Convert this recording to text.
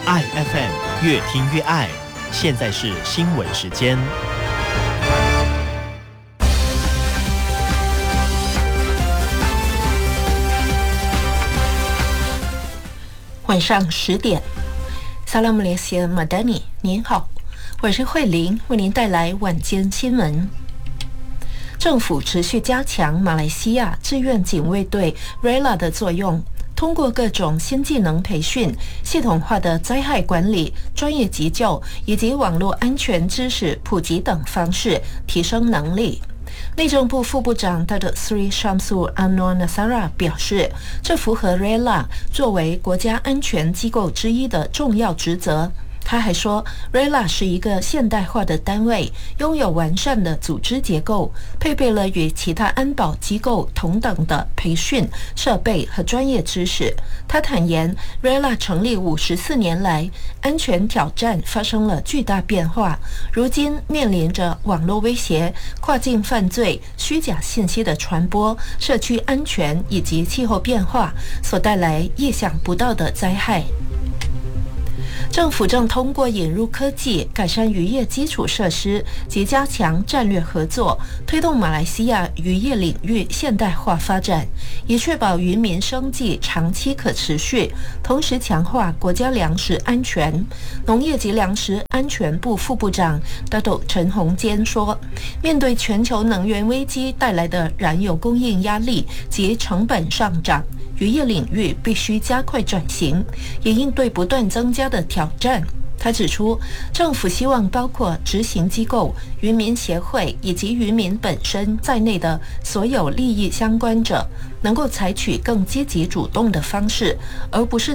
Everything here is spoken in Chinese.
爱 FM 越听越爱。现在是新闻时间。 晚上10点，萨拉姆雷西马丹尼，您好，我是慧玲，为您带来晚间新闻。政府持续加强马来西亚志愿警卫队 RELA 的作用，通过各种新技能培训、系统化的灾害管理、专业急救以及网络安全知识普及等方式提升能力。内政部副部长 Datuk Seri Syamsul Anwar Nasara 表示，这符合 RELA 作为国家安全机构之一的重要职责。他还说 RELA 是一个现代化的单位，拥有完善的组织结构，配备了与其他安保机构同等的培训设备和专业知识。他坦言 RELA 成立54年来，安全挑战发生了巨大变化，如今面临着网络威胁、跨境犯罪、虚假信息的传播、社区安全以及气候变化所带来意想不到的灾害。政府正通过引入科技，改善渔业基础设施及加强战略合作，推动马来西亚渔业领域现代化发展，以确保渔民生计长期可持续，同时强化国家粮食安全。农业及粮食安全部副部长Datuk陈宏坚说，面对全球能源危机带来的燃油供应压力及成本上涨，渔业领域必须加快转型，也应对不断增加的挑战。他指出，政府希望包括执行机构、渔民协会以及渔民本身在内的所有利益相关者，能够采取更积极主动的方式，而不是